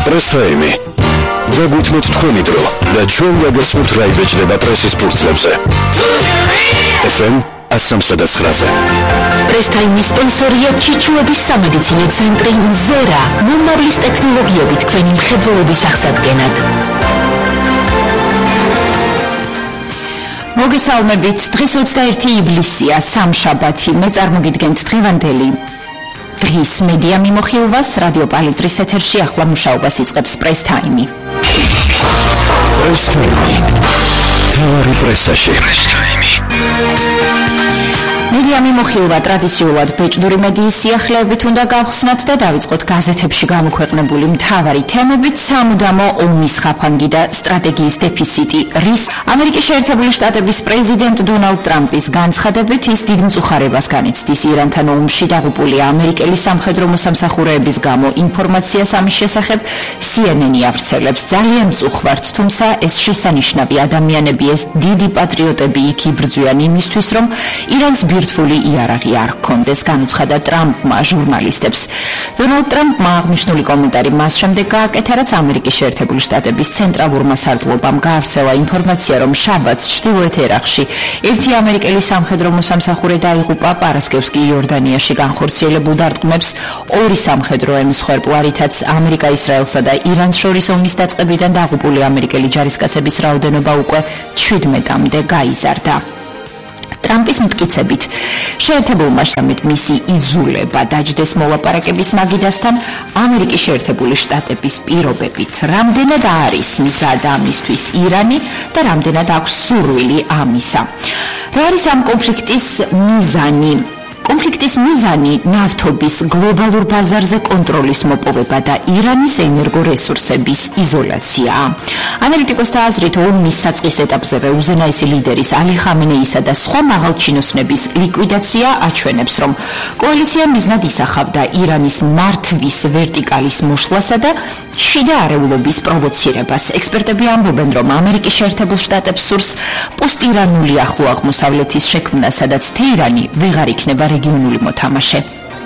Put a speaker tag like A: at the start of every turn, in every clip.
A: Press Time. Დაგვითმოთ თქვენი დრო და ჩვენ ვაგაცნობთ რა იბეჭდება პრესის ფურცლებზე. FM 103.9-ზე.
B: Press Time-ის სპონსორია ჩიჩუების სამედიცინო ცენტრი ზერა, მომავლის ტექნოლოგიებით თქვენი მხედველობის აღსადგენად. მოგესალმებით, დღეს 21 ივლისია, სამშაბათი, მე წარმოგიდგენთ დღევანდელი დღის მედია მიმოხილვას, რადიო პალიტრის ეთერში ახლა მუშაობას იწყებს Press Time.
A: Press Time. თავარი პრესაში.
B: მედია მიმოხილვა ტრადიციულად ბეჭდური მედიის სიახლეებით უნდა გავხსნათ და დავიწყოთ გაზეთებში გამოქვეყნებული მთავარი თემებით. სამუდამო ომის ხაფანგი და სტრატეგიის დეფიციტი. რის ამერიკის შეერთებული შტატების პრეზიდენტ დონალდ ტრამპის განცხადებით ის დიდ მწუხარებას განიცდის ირანთან ომში დაღუპული ამერიკელი სამხედრო მოსამსახურეების გამო. ინფორმაციას ამის შესახებ CNN-ი ავრცელებს. ძალიან მწუხვართ, თუმცა ეს შესანიშნავი ადამიანები, ეს დიდი პატრიოტები იქ იბრძვიან იმისთვის, რომ ირანს ბირთვული იარაღი არ ჰქონდეს, განუცხადა ტრამპმა ჟურნალისტებს. დონალდ ტრამპმა აღნიშნული კომენტარი მას შემდეგ გააკეთა, რაც ამერიკის შეერთებული შტატების ცენტრალურმა სარდლობამ გაავრცელა ინფორმაცია, რომ შაბათს ჩრდილოეთ ერაყში ერთი ამერიკელი სამხედრო მოსამსახურე დაიღუპა. პარასკევს კი იორდანიაში განხორციელებულ დარტყმებს ორი სამხედრო ემსხვერპლა, რითაც ამერიკა, ისრაელსა და ირანს შორის ომის დაწყებიდან დაღუპული ამერიკელი ჯარისკაცების რაოდენობა უკვე 17-მდე გაიზარდა. ტრამპის მტკიცებით, შეერთებულმა შტატებმა მისი იძულება დაჯდეს მოლაპარაკების მაგიდასთან ამერიკის შეერთებული შტატების პირობებით. რამდენად არის მიზად ამისთვის ირანი და რამდენად აქვს სურვილი ამისა. რა არის ამ კონფლიქტის მიზანი? კონფლიქტის მიზანი ნავთობის გლობალურ ბაზარზე კონტროლის მოპოვება და ირანის ენერგორესურსების იზოლაციაა. ანალიტიკოსთა აზრით, ომის საწყის ეტაპზევე უზენაესი ლიდერის ალი ხამენეისა და სხვა მაღალჩინოსნების ლიკვიდაცია აჩვენებს, რომ კოალიცია მიზნად ისახავდა ირანის მართვის ვერტიკალის მოშლასა და შიდა არეულობის პროვოცირებას. ექსპერტები ამბობენ, რომ ამერიკის შეერთებულ შტატებს სურს პოსტირანული ახლო აღმოსავლეთის შექმნა, სადაც თეირანი ვეღარ იქნება რეგიონული მოთამაშე.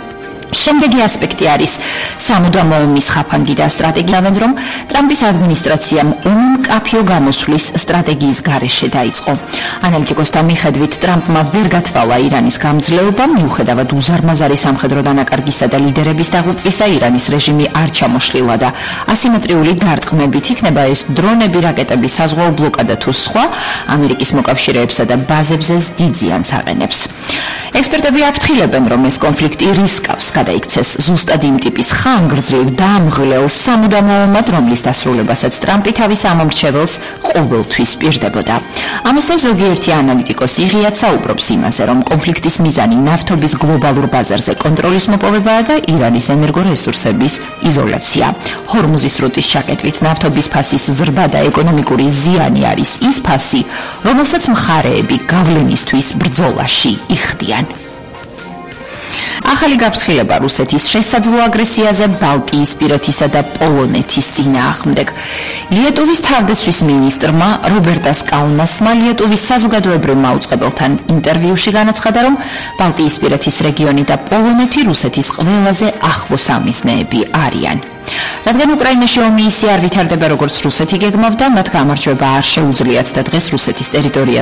B: შემდეგი ასპექტი არის სამუდამო ომის ხაფანგი და სტრატეგია, რომ ტრამპის ადმინისტრაციამ ომი მკაფიო გამოსვლის სტრატეგიის გარეშე დაიწყო. ანალიტიკოსთა მიხედვით, ტრამპმა ვერ გათვალა ირანის გამძლეობა, მიუხედავად უზარმაზარი სამხედრო დანაკარგისა და ლიდერების დაღუპვისა, ირანის რეჟიმი არ ჩამოშლილა და ასიმეტრიული დარტყმებით იქნება ეს დრონები, რაკეტები, საზღვაო ბლოკადა თუ სხვა ამერიკის მოკავშირეებსა და ბაზებზე დიდ ზიანს აყენებს. ექსპერტები აფრთხილებენ, რომ ეს კონფლიქტი რისკავს გადაიქცეს ზუსტად იმ ტიპის ხანგრძლივ დამღლელ სამუდამო ომად, რომლის დასრულებასაც ტრამპი თავის ამომრჩეველს ყოველთვის პირდებოდა. ამასთან ზოგიერთი ანალიტიკოსი ღიად საუბრობს იმაზე, რომ კონფლიქტის მიზანი ნავთობის გლობალურ ბაზარზე კონტროლის მოპოვებაა და ირანის ენერგორესურსების იზოლაცია. ჰორმუზის სრუტის ჩაკეტვით ნავთობის ფასის ზრდა და ეკონომიკური ზიანი არის ის ფასი, რომელსაც მხარეები გავლენისთვის ბრძოლაში იხდიან. ახალი გაფრთხილება რუსეთის შესაძლო აგრესიაზე ბალტიისპირეთისა და პოლონეთის წინააღმდეგ. ლიეტუვის თავდაცვის მინისტრმა რობერტას კაუნასმა ლიეტუვის საზოგადოებრივ მაუწყებელთან ინტერვიუში განაცხადა, რომ ბალტიისპირეთის რეგიონი და პოლონეთი რუსეთის ყველაზე ახლო სამიზნეები არიან. რადგან უკრაინაში ომი ისე არ ვითარდება, როგორც რუსეთი გეგმავდა, მათ გამარჯვება არ შეუძლიათ და დღეს რუსეთის ტერიტორია